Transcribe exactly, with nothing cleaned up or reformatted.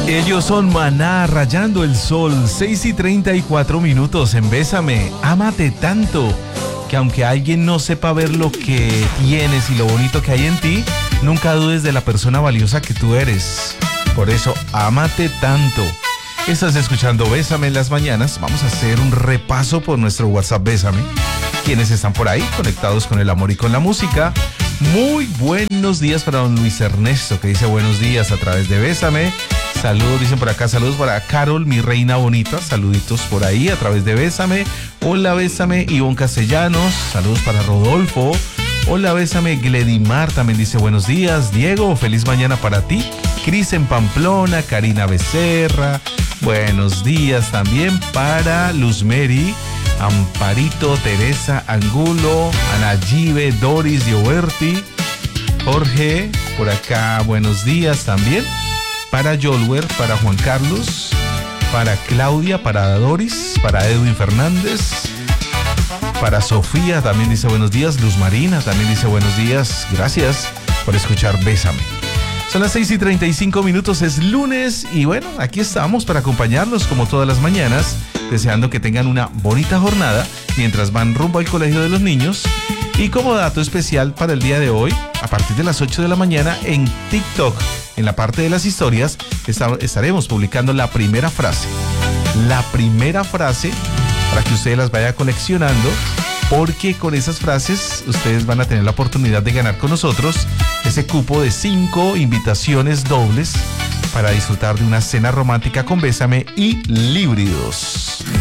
Ellos son Maná, rayando el sol, seis y treinta y cuatro minutos en Bésame. Ámate tanto que aunque alguien no sepa ver lo que tienes y lo bonito que hay en ti, nunca dudes de la persona valiosa que tú eres. Por eso, ámate tanto. Estás escuchando Bésame en las mañanas. Vamos a hacer un repaso por nuestro WhatsApp Bésame. Quienes están por ahí conectados con el amor y con la música. Muy buenos días para don Luis Ernesto, que dice buenos días a través de Bésame. Saludos, dicen por acá, saludos para Carol, mi reina bonita, saluditos por ahí a través de Bésame. Hola Bésame, Ivonne Castellanos, saludos para Rodolfo. Hola Bésame, Gledimar también dice buenos días. Diego, feliz mañana para ti. Cris en Pamplona, Karina Becerra, buenos días también para Luz Mary, Amparito, Teresa Angulo, Anayibe, Doris Dioberti, Jorge, por acá buenos días también. Para Yolwer, para Juan Carlos, para Claudia, para Doris, para Edwin Fernández, para Sofía también dice buenos días, Luz Marina también dice buenos días, gracias por escuchar Bésame. Son las seis y treinta y cinco minutos, es lunes y bueno, aquí estamos para acompañarlos como todas las mañanas, deseando que tengan una bonita jornada mientras van rumbo al colegio de los niños. Y como dato especial para el día de hoy, a partir de las ocho de la mañana en TikTok, en la parte de las historias, estaremos publicando la primera frase. La primera frase para que ustedes las vayan coleccionando, porque con esas frases ustedes van a tener la oportunidad de ganar con nosotros ese cupo de cinco invitaciones dobles para disfrutar de una cena romántica con Bésame y Líbridos.